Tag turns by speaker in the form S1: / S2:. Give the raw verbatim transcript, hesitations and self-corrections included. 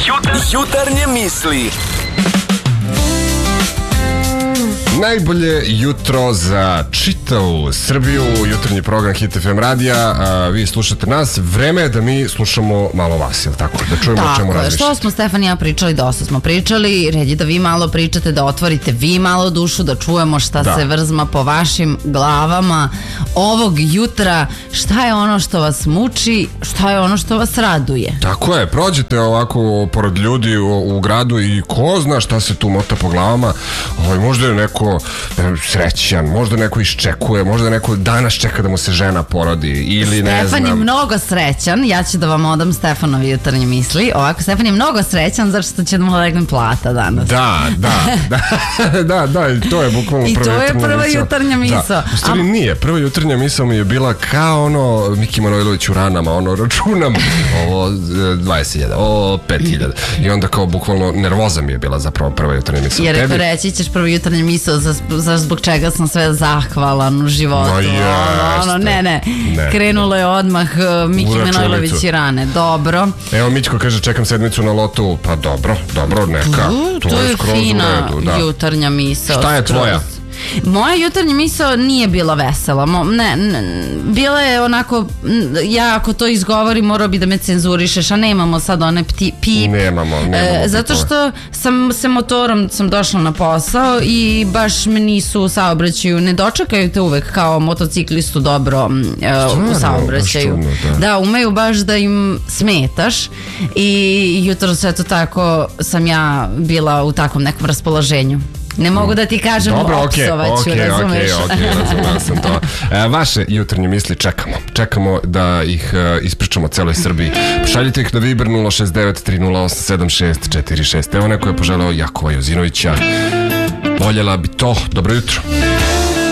S1: Jutarnje misli.
S2: Najbolje jutro za čitavu Srbiju, jutarnji program Hit F M radija, a vi slušate nas, vreme je da mi slušamo malo vas, jel tako? Da čujemo o čemu razmišljate.
S3: Što smo Stefan i ja pričali, dosta smo pričali, red je da vi malo pričate, da otvorite vi malo dušu, da čujemo šta
S2: da.
S3: se vrzma po vašim glavama ovog jutra, šta je ono što vas muči, šta je ono što vas raduje.
S2: Tako je, prođete ovako pored ljudi u, u gradu i ko zna šta se tu mota po glavama, ovaj, možda je neko srećan, možda neko iščekuje, možda neko danas čeka da mu se žena porodi ili ne znam.
S3: Stefan je mnogo srećan, ja ću da vam odam Stefanovi jutarnje misli. Ovako, Stefan je mnogo srećan zato što će da mu legne plata danas.
S2: Da, da, da, da, da, i to je bukvalno
S3: I
S2: prva
S3: to je
S2: jutarnja
S3: prva
S2: misao.
S3: jutarnja misao.
S2: Da, u stvari
S3: A...
S2: nije, prva jutarnja misao mi je bila kao ono Miki Manojlović u ranama, ono računam ovo dvadeset hiljada, ovo pet hiljada i onda kao bukvalno nervoza mi je bila zapravo prva jutarnja misao.
S3: Jer
S2: Tebi...
S3: reći ćeš prva jutarnja misao za, za zbog čega sam sve zahvalan u životu.
S2: Ma jeste.
S3: Ono, ne, ne,
S2: ne,
S3: krenulo je odmah uh, Miki Manojlović i rane. Dobro.
S2: Evo Mićko kaže čekam sedmicu na lotu. Pa dobro, dobro, neka.
S3: Uh,
S2: to,
S3: to je, je fina
S2: redu, da.
S3: jutarnja misao.
S2: Šta je tvoja?
S3: Moja jutarnja misao nije bila vesela. Mo, ne, ne, bila je onako, ja ako to izgovorim morao bi da me cenzurišeš, a nemamo sad one pti, pip.
S2: Nemamo, nemamo.
S3: E, zato što sam se motorom sam došla na posao i baš me nisu u saobraćaju, ne dočekaju te uvek kao motociklistu dobro e, u saobraćaju. Da. da, umeju baš da im smetaš i jutro sve to tako sam ja bila u takvom nekom raspoloženju. Ne mogu da ti kažem,
S2: dobro,
S3: opsovaću,
S2: okay,
S3: razumeš?
S2: Ok, ok, ok, razumela sam to. E, vaše jutarnje misli čekamo. Čekamo da ih uh, ispričamo celoj Srbiji. Pošaljite ih na Viber nula šest devet tri nula osam sedam šest četiri šest. Evo neko je poželeo Jakova Jozinovića. Voljela bi to. Dobro jutro.